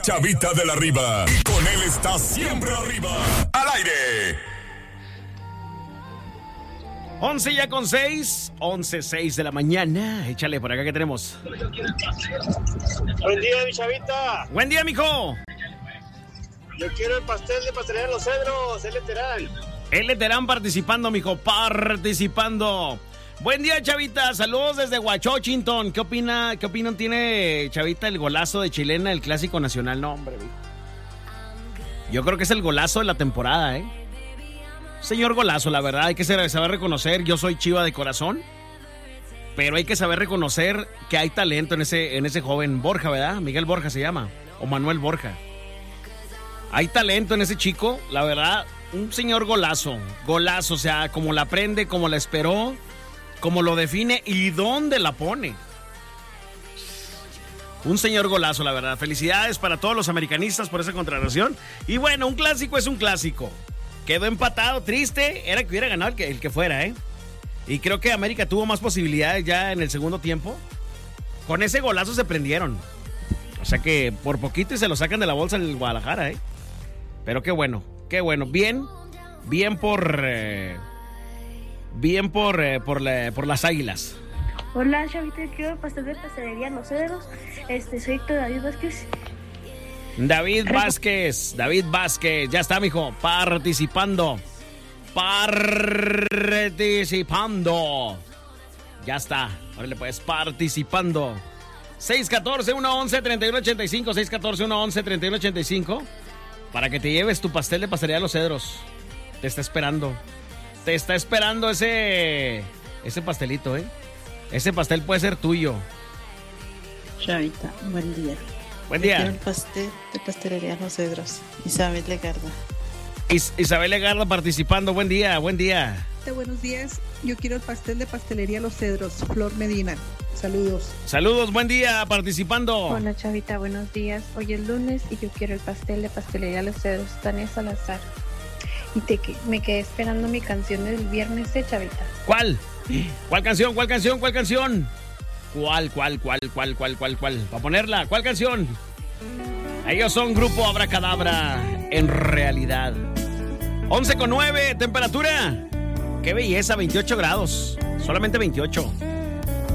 Chavita de la Riva. Y con él está siempre arriba. Al aire. 11 ya con 6, 11:06 de la mañana. Échale por acá que tenemos. Buen día, mi Chavita. Buen día, mijo. Yo quiero el pastel de Pastelería Los Cedros, el Leterán. El Leterán participando, mijo, participando. Buen día, Chavita. Saludos desde Huachochinton. ¿Qué opinión tiene, Chavita, el golazo de Chilena, el clásico nacional? No, hombre, mijo. Yo creo que es el golazo de la temporada, ¿eh? Señor golazo, la verdad, hay que saber reconocer. Yo soy Chiva de corazón, pero hay que saber reconocer que hay talento en ese joven Borja, ¿verdad? Miguel Borja se llama, o Manuel Borja. Hay talento en ese chico, la verdad, un señor golazo, o sea, como la aprende, como la esperó, como lo define y dónde la pone. Un señor golazo, la verdad. Felicidades para todos los americanistas por esa contrarrestación. Y bueno, un clásico es un clásico. Quedó empatado, triste, era que hubiera ganado el que fuera, ¿eh? Y creo que América tuvo más posibilidades ya en el segundo tiempo. Con ese golazo se prendieron. O sea que por poquito y se lo sacan de la bolsa el Guadalajara, ¿eh? Pero qué bueno, qué bueno. Bien por las Águilas. Hola, Chavita, quiero el pastel de Pastelería Los Cedros. Soy Héctor David Vázquez. David Vázquez, ya está, mijo, participando. Ya está, órale pues, participando. 614-111-3185, 614-111-3185, para que te lleves tu pastel de Pastelería Los Cedros. Te está esperando ese pastelito, ¿eh? Ese pastel puede ser tuyo. Chavita, buen día. Buen día. Quiero el pastel de Pastelería Los Cedros. Isabel Legarda. Isabel Legarda participando. Buen día. Buenos días. Yo quiero el pastel de Pastelería Los Cedros. Flor Medina. Saludos. Buen día, participando. Hola, Chavita, buenos días. Hoy es lunes y yo quiero el pastel de Pastelería Los Cedros. Tania Salazar. Y me quedé esperando mi canción del viernes, Chavita. ¿Cuál? ¿Cuál canción? ¿Cuál? Para ponerla, ¿cuál canción? Ellos son Grupo Abracadabra, en realidad. 11:09, temperatura. Qué belleza, 28 grados. Solamente 28.